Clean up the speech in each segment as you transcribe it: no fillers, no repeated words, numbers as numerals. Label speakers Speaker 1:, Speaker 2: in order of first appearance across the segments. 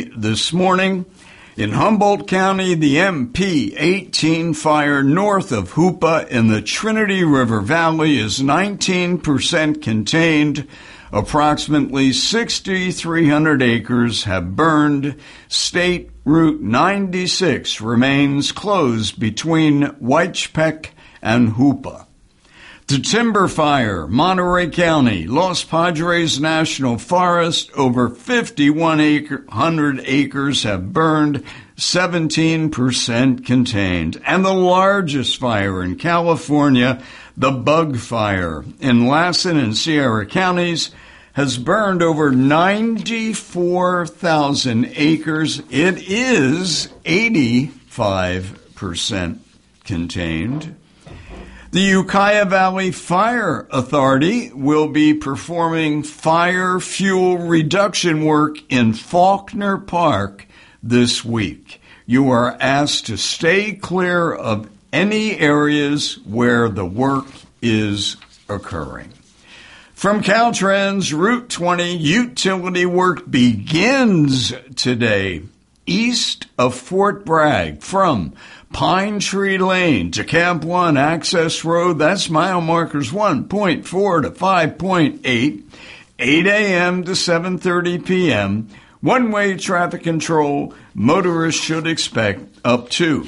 Speaker 1: early this morning. In Humboldt County, the MP-18 fire north of Hoopa in the Trinity River Valley is 19% contained. Approximately 6,300 acres have burned. State Route 96 remains closed between Huaychpec and Hoopa. The timber fire, Monterey County, Los Padres National Forest, over 5,100 acres have burned, 17% contained. And the largest fire in California, the Bug Fire in Lassen and Sierra counties, has burned over 94,000 acres. It is 85% contained. The Ukiah Valley Fire Authority will be performing fire fuel reduction work in Faulkner Park this week. You are asked to stay clear of any areas where the work is occurring. From Caltrans, Route 20 utility work begins today east of Fort Bragg from Pine Tree Lane to Camp 1 Access Road. That's mile markers 1.4 to 5.8, 8 a.m. to 7:30 p.m. One-way traffic control. Motorists should expect up to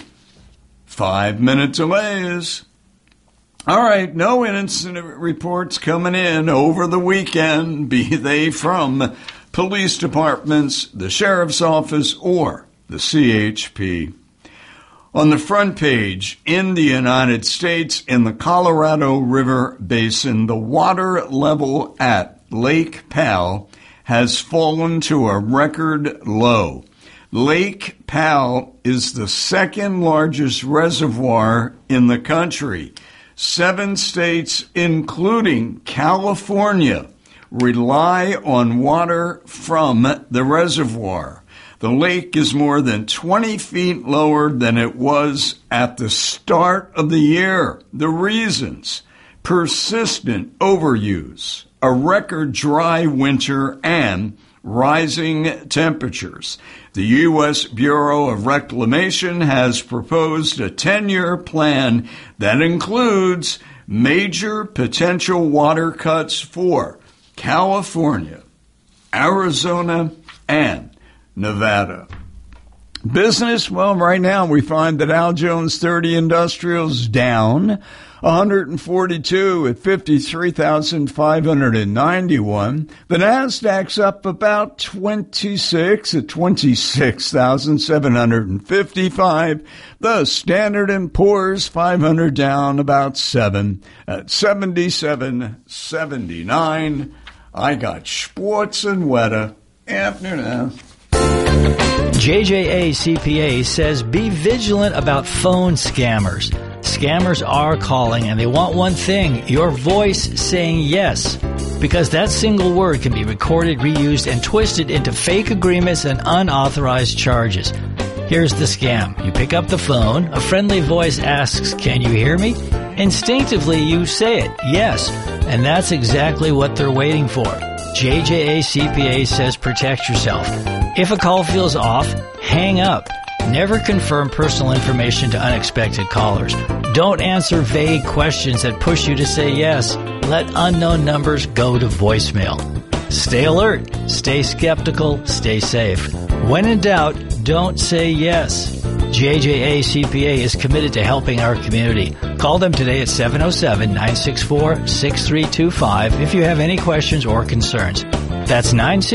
Speaker 1: 5-minute delays. All right, no incident reports coming in over the weekend, be they from police departments, the sheriff's office, or the CHP. On the front page, in the United States, in the Colorado River Basin, the water level at Lake Powell has fallen to a record low. Lake Powell is the second largest reservoir in the country. 7 states, including California, rely on water from the reservoir. The lake is more than 20 feet lower than it was at the start of the year. The reasons: persistent overuse, a record dry winter, and rising temperatures. The U.S. Bureau of Reclamation has proposed a 10-year plan that includes major potential water cuts for California, Arizona, and Nevada. Business, well, right now we find that Dow Jones 30 Industrials down 142 at 53,591. The Nasdaq's up about 26 at 26,755. The Standard & Poor's 500 down about 7 at 77.79. I got sports and weather. Afternoon.
Speaker 2: JJA CPA says be vigilant about phone scammers. Scammers are calling and they want one thing, your voice saying yes. Because that single word can be recorded, reused, and twisted into fake agreements and unauthorized charges. Here's the scam. You pick up the phone, a friendly voice asks, "Can you hear me?" Instinctively you say it, yes, and that's exactly what they're waiting for. JJA CPA says protect yourself. If a call feels off, hang up. Never confirm personal information to unexpected callers. Don't answer vague questions that push you to say yes. Let unknown numbers go to voicemail. Stay alert, stay skeptical, stay safe. When in doubt, don't say yes. JJA CPA is committed to helping our community. Call them today at 707-964-6325 if you have any questions or concerns. That's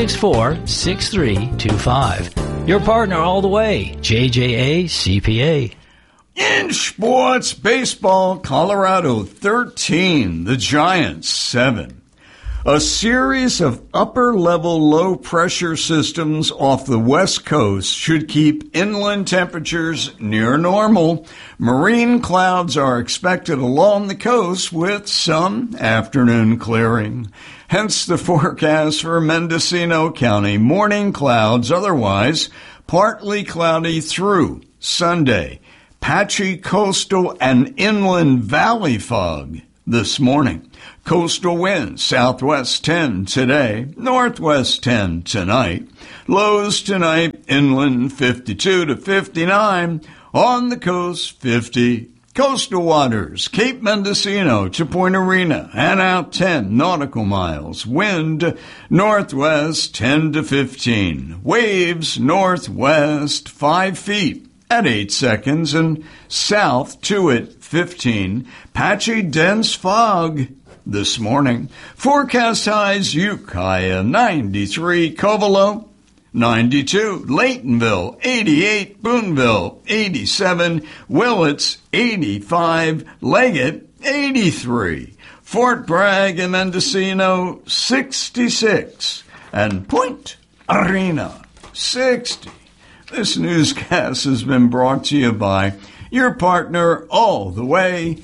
Speaker 2: 964-6325. Your partner all the way, JJA CPA.
Speaker 1: In sports, baseball, Colorado 13, the Giants 7. A series of upper-level low-pressure systems off the west coast should keep inland temperatures near normal. Marine clouds are expected along the coast with some afternoon clearing. Hence the forecast for Mendocino County. Morning clouds, otherwise partly cloudy through Sunday. Patchy coastal and inland valley fog this morning. Coastal winds, southwest 10 today, northwest 10 tonight. Lows tonight, inland 52 to 59, on the coast 50. Coastal waters, Cape Mendocino to Point Arena, and out 10 nautical miles. Wind northwest 10 to 15. Waves northwest 5 feet at 8 seconds, and south to it 15. Patchy dense fog this morning. Forecast highs, Ukiah 93, Covelo 92, Laytonville 88, Boonville 87, Willits 85, Leggett 83, Fort Bragg and Mendocino 66, and Point Arena 60. This newscast has been brought to you by your partner all the way,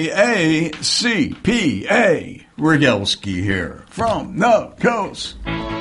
Speaker 1: JJA CPA. Rogalski here from the coast.